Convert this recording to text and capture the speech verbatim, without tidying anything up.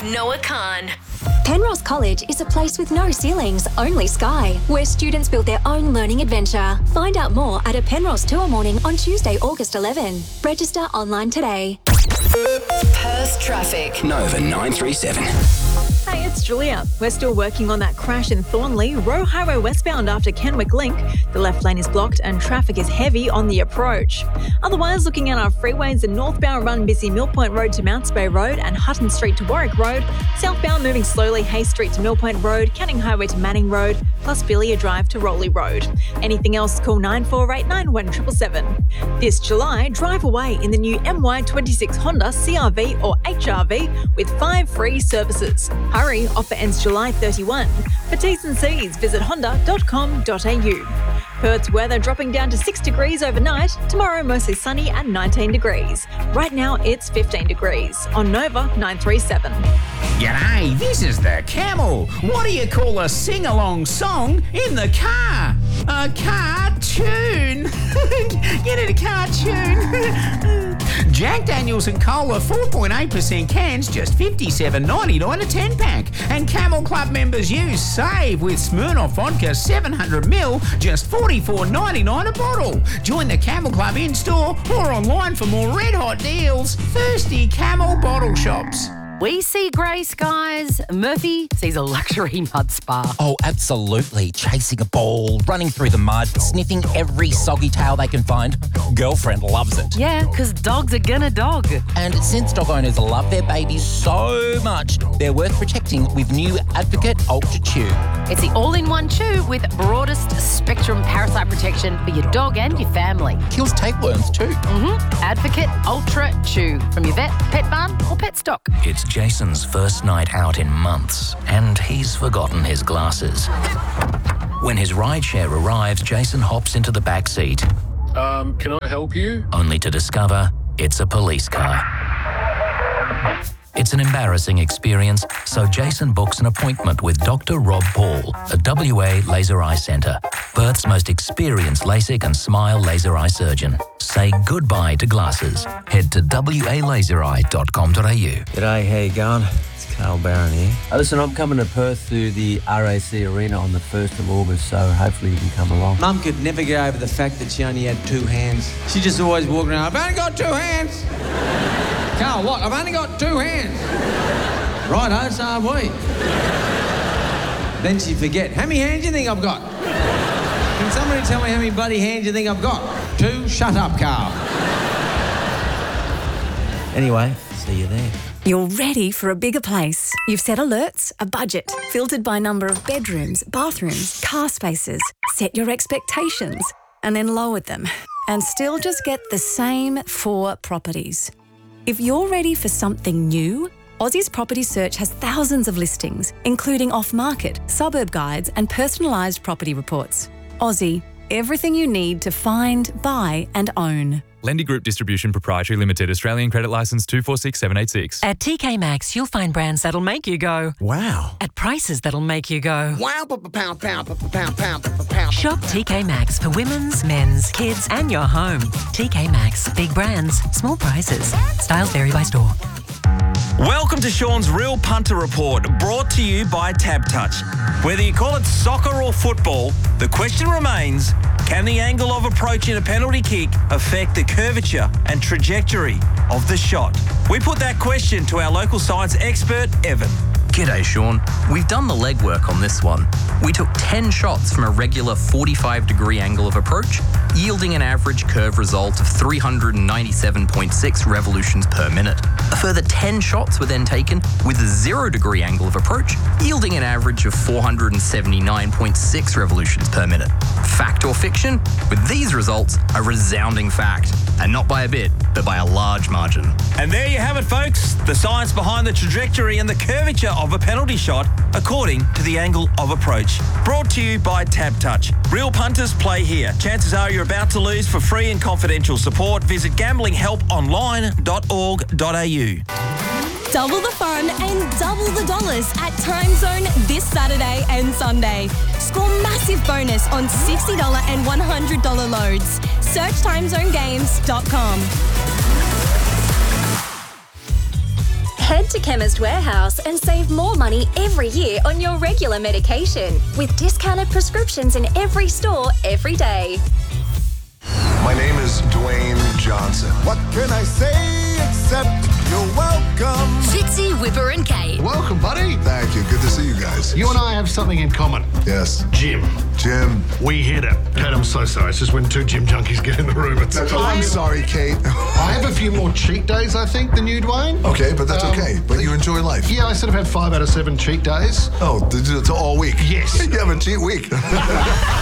Noah Khan. Penrose College is a place with no ceilings, only sky, where students build their own learning adventure. Find out more at a Penrose tour morning on Tuesday, August eleventh. Register online today. Perth traffic. Nova nine three seven. Hey, it's Julia. We're still working on that crash in Thornley, Roe Highway westbound after Kenwick Link. The left lane is blocked and traffic is heavy on the approach. Otherwise, looking at our freeways, the northbound run busy Mill Point Road to Mounts Bay Road and Hutton Street to Warwick Road. Southbound moving slowly Hay Street to Mill Point Road, Canning Highway to Manning Road, plus Billia Drive to Rowley Road. Anything else, call nine four eight nine one seven seven seven. This July, drive away in the new M Y twenty-six Honda C R V or H R V with five free services. Hurry, offer ends July thirty-first. For T's and C's, visit honda dot com dot a u. Perth's weather dropping down to six degrees overnight. Tomorrow, mostly sunny and nineteen degrees. Right now, it's fifteen degrees. On Nova nine three seven. G'day, this is the Camel. What do you call a sing-along song in the car? A cartoon. Get it, a cartoon. Jack Daniels and Cola four point eight percent cans, just fifty-seven ninety-nine a ten pack. And Camel Club members use save with Smirnoff Vodka seven hundred mil, just forty-four ninety-nine a bottle. Join the Camel Club in-store or online for more red-hot deals. Thirsty Camel bottle shops. We see grey skies. Murphy sees a luxury mud spa. Oh, absolutely. Chasing a ball, running through the mud, sniffing every soggy tail they can find. Girlfriend loves it. Yeah, because dogs are gonna dog. And since dog owners love their babies so much, they're worth protecting with new Advocate Ultra Chew. It's the all-in-one chew with broadest spectrum parasite protection for your dog and your family. Kills tapeworms too. Mm-hmm. Advocate Ultra Chew from your vet, pet barn or pet stock. It's Jason's first night out in months, and he's forgotten his glasses. When his rideshare arrives, Jason hops into the back seat. Um, can I help you? Only to discover it's a police car. It's an embarrassing experience, so Jason books an appointment with Doctor Rob Paul at W A Laser Eye Centre, Perth's most experienced LASIK and SMILE laser eye surgeon. Say goodbye to glasses. Head to w a laser eye dot com dot a u. G'day, how you going? It's Carl Barron here. Uh, listen, I'm coming to Perth to the R A C Arena on the first of August, so hopefully you can come along. Mum could never get over the fact that she only had two hands. She just always walked around, I've only got two hands. Carl, what? I've only got two hands. Righto, so have we. Then she'd forget, how many hands do you think I've got? Can somebody tell me how many bloody hands you think I've got? Two? Shut up, Carl. Anyway, see you there. You're ready for a bigger place. You've set alerts, a budget, filtered by number of bedrooms, bathrooms, car spaces, set your expectations, and then lowered them, and still just get the same four properties. If you're ready for something new, Aussie's Property Search has thousands of listings, including off-market, suburb guides and personalised property reports. Aussie, everything you need to find, buy and own. Lendy Group Distribution Proprietary Limited, Australian Credit Licence two four six seven eight six. At T K Maxx, you'll find brands that'll make you go, wow. At prices that'll make you go, wow. Pound, pound, pound, pound, pound. Shop T K Maxx for women's, men's, kids and your home. T K Maxx. Big brands, small prices. Styles vary by store. Welcome to Sean's Real Punter Report, brought to you by TabTouch. Whether you call it soccer or football, the question remains, can the angle of approach in a penalty kick affect the curvature and trajectory of the shot? We put that question to our local science expert, Evan. G'day, Sean. We've done the legwork on this one. We took ten shots from a regular forty-five degree angle of approach, yielding an average curve result of three hundred ninety-seven point six revolutions per minute. A further ten shots were then taken with a zero degree angle of approach, yielding an average of four hundred seventy-nine point six revolutions per minute. Fact or fiction? With these results, a resounding fact. And not by a bit, but by a large margin. And there you have it, folks. The science behind the trajectory and the curvature of a penalty shot according to the angle of approach. Brought to you by TabTouch. Real punters play here. Chances are you're about to lose. For free and confidential support, visit gambling help online dot org dot a u. Double the fun and double the dollars at Timezone this Saturday and Sunday. Score massive bonus on sixty dollars and one hundred dollars loads. Search timezone games dot com. Head to Chemist Warehouse and save more money every year on your regular medication with discounted prescriptions in every store every day. My name is Dwayne Johnson. What can I say except you're welcome? Fitzy, Whipper and Kate. Welcome, buddy. Thank you. Good to see you guys. You and I have something in common. Yes. Gym. Gym. We hit it. Kate, I'm so sorry. It's just when two gym junkies get in the room. It's That's I'm sorry, Kate. I have a few more cheat days, I think, than you, Dwayne. Okay, but that's Um, okay. But you enjoy life. Yeah, I sort of had five out of seven cheat days. Oh, it's all week. Yes. You have a cheat week.